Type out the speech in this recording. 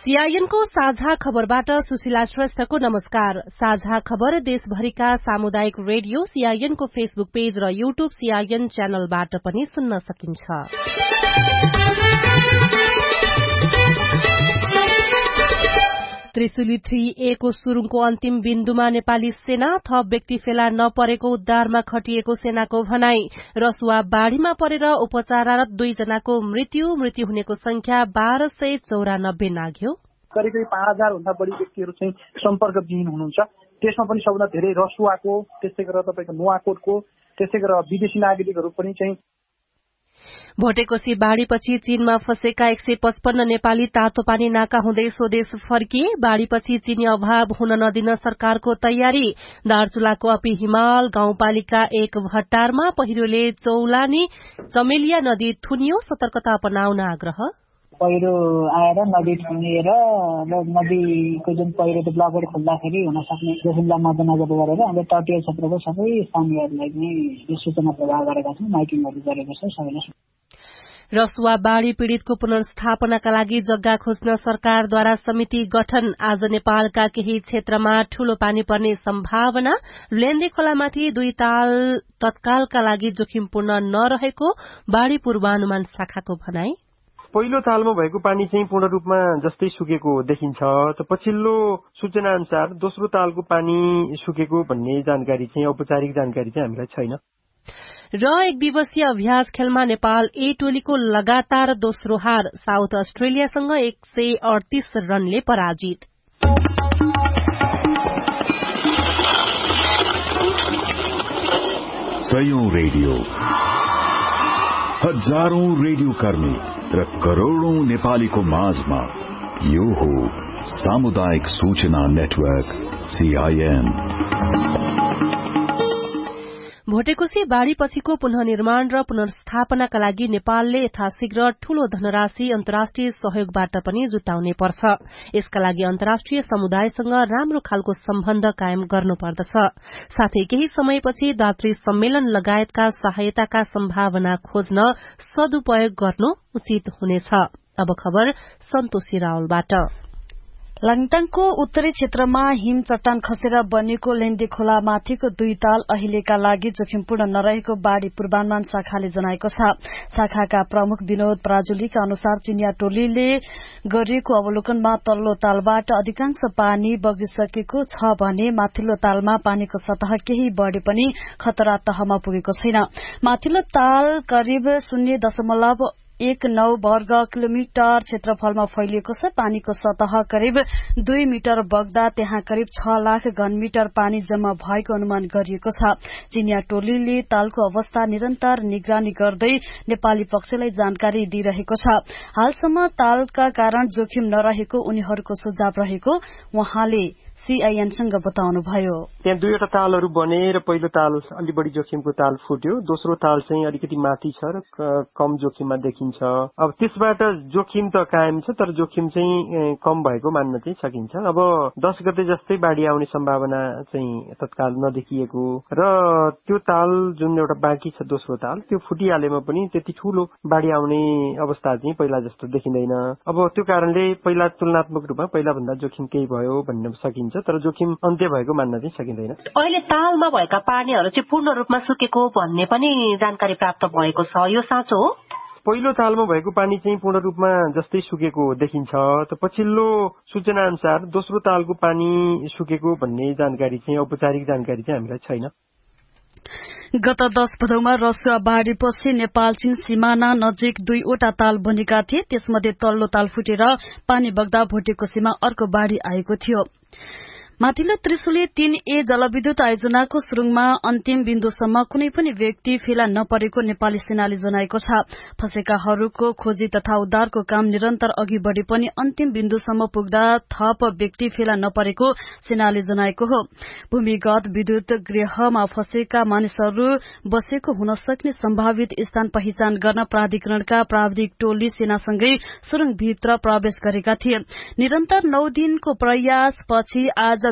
सीआईएनको साझा खबरबाट सुशीला श्रेष्ठको नमस्कार। साझा खबर देशभरिका सामुदायिक रेडियो सीआईएनको फेसबुक पेज र यूट्यूब सीआईएन च्यानलबाट पनि सुन्न सकिन्छ। त्रिशुली 3A को सुरुङको अन्तिम बिन्दुमा नेपाली सेना, थप व्यक्ति फेला नपरेको उद्धारमा खटिएको सेनाको भनाई। रसुवा बाढ़ीमा परेर उपचाररत 2 जनाको मृत्यु हुनेको संख्या 1294 नाग्यो। करिब 5000 भन्दा बढी व्यक्तिहरू चाहिँ सम्पर्कविहीन हुनुहुन्छ। त्यसमा पनि सबभन्दा धेरै रसुवाको, त्यसै गरेर तपाईको नुवाकोटको, त्यसै गरेर विदेशी नागरिकहरू पनि चाहिँ। भोटेकोशी बाढ़ीपछि चीनमा फँसेका 155 नेपाली तातो पानी नाका हुँदै स्वदेश फर्किए। बाढ़ीपछि चीनी अभाव हुन नदिन सरकारको तयारी। दार्चुलाको अपी हिमाल गाउँपालिका 1 भट्टारमा पहिरोले चौलानी चमेलिया नदी थुनियो, सतर्कता अपनाउन आग्रह। पहिरो आएर नदी थुनिएर नदीको जुन पहिरो ब्लकहरू खोल्दाखेरि हुन सक्ने जोखिमलाई मध्यनजर गरेर हामीले तटीय क्षेत्रको सबै स्थानीयहरूलाई नै यो सूचना प्रदान गरेका छौँ, माइकिङहरू गरेको छ सबैलाई। रसुवा बाढ़ी पीड़ितको पुनर्स्थापनाका लागि जग्गा खोज्न सरकारद्वारा समिति गठन। आज नेपालका केही क्षेत्रमा ठूलो पानी पर्ने सम्भावना। लेन्दी खोलामाथि 2 ताल तत्कालका लागि जोखिमपूर्ण नरहेको बाढ़ी पूर्वानुमान शाखाको भनाई। पहिलो तालमा भएको पानी चाहिँ पूर्ण रूपमा जस्तै सुकेको देखिन्छ। पछिल्लो सूचना अनुसार दोस्रो तालको पानी सुकेको भन्ने जानकारी चाहिँ औपचारिक जानकारी चाहिँ हामीलाई छैन। र 1 दिवसीय अभ्यास खेलमा नेपाल ए टोलीको लगातार दोस्रो हार। साउथ अस्ट्रेलियासँग 138 रनले पराजित। सयौं रेडियो, हजारौं रेडियो कर्मी र करोड़ौं नेपालीको माझमा यो हो सामुदायिक सूचना नेटवर्क सीआईएन। भोटेकोशी बाढ़ीपछिको पुनर्निर्माण र पुनर्स्थापनाका लागि नेपालले यथाशीघ्र ठूलो धनराशि अन्तर्राष्ट्रिय सहयोगबाट पनि जुटाउने पर्छ। यसका लागि अन्तर्राष्ट्रिय समुदायसँग राम्रो खालको सम्बन्ध कायम गर्नुपर्दछ। साथै केही समयपछि दात्री सम्मेलन लगायतका सहायताका सम्भावना खोज्न सदुपयोग गर्नु उचित हुनेछ। अब खबर सन्तोषी रावलबाट। लाङटाङको उत्तरी क्षेत्रमा हिम चट्टान खसेर बनेको लेन्दी खोला माथिको 2 ताल अहिलेका लागि जोखिमपूर्ण नरहेको बाढ़ी पूर्वानुमान शाखाले जनाएको छ। शाखाका प्रमुख विनोद पराजुलीका अनुसार चिनिया टोलीले गरिएको अवलोकनमा तल्लो तालबाट अधिकांश पानी बगिसकेको छ भने माथिल्लो तालमा पानीको सतह केही बढ़े पनि खतरा तहमा पुगेको छैन। माथिल्लो ताल करिब 0.19 वर्ग किलोमिटर क्षेत्रफलमा फैलिएको छ। पानीको सतह करिब 2 मिटर बग्दा त्यहाँ करिब 6 लाख घनमिटर पानी जम्मा भएको अनुमान गरिएको छ। चिनिया टोलीले तालको अवस्था निरन्तर निगरानी गर्दै नेपाली पक्षलाई जानकारी दिइरहेको छ। हालसम्म तालका कारण जोखिम नरहेको उनीहरूको सुझाव रहेको उहाँले सीआईएनसँग बताउनुभयो। त्यहाँ 2वटा तालहरू बने र पहिलो ताल अलि बढी जोखिमको ताल फुट्यो, दोस्रो ताल चाहिँ अलिकति माथि छ र कम जोखिममा देखिन्छ। अब त्यसबाट जोखिम त कायम छ, तर जोखिम चाहिँ कम भएको मान्न चाहिँ सकिन्छ। अब 10 गते जस्तै बाढ़ी आउने सम्भावना चाहिँ तत्काल नदेखिएको र त्यो ताल जुन एउटा बाँकी छ दोस्रो ताल त्यो फुटिहालेमा पनि त्यति ठूलो बाढ़ी आउने अवस्था चाहिँ पहिला जस्तो देखिँदैन। अब त्यो कारणले पहिला तुलनात्मक रूपमा पहिला भन्दा जोखिम केही भयो भन्न सकिन्छ, तर जोखिम अन्त्य भएको मान्न चाहिँ सकिँदैन। अहिले तालमा भएका पानीहरू चाहिँ पूर्ण रूपमा सुकेको भन्ने पनि जानकारी प्राप्त भएको छ, यो साँचो हो? पहिलो तालमा भएको पानी चाहिँ पूर्ण रूपमा जस्तै सुकेको देखिन्छ। पछिल्लो सूचना अनुसार दोस्रो तालको पानी सुकेको भन्ने जानकारी चाहिँ औपचारिक जानकारी चाहिँ हामीलाई छैन। गत 10 भदौमा रसुवा बाढ़ीपछि नेपाल चीन सीमाना नजिक 2वटा ताल बनेका थिए। त्यसमध्ये तल्लो ताल फुटेर पानी बग्दा भोटेकोशीमा अर्को बाढ़ी आएको थियो। माथिल्लो त्रिशुली 3A जलविद्युत आयोजनाको सुरुङमा अन्तिम बिन्दुसम्म कुनै पनि व्यक्ति फेला नपरेको नेपाली सेनाले जनाएको छ। फँसेकाहरूको खोजी तथा उद्धारको काम निरन्तर अघि बढे पनि अन्तिम बिन्दुसम्म पुग्दा थप व्यक्ति फेला नपरेको सेनाले जनाएको हो। भूमिगत विद्युत गृहमा फँसेका मानिसहरू बसेको हुन सक्ने सम्भावित स्थान पहिचान गर्न प्राधिकरणका प्राविधिक टोली सेनासँगै सुरुङभित्र प्रवेश गरेका थिए। निरन्तर 9 दिनको प्रयासपछि आज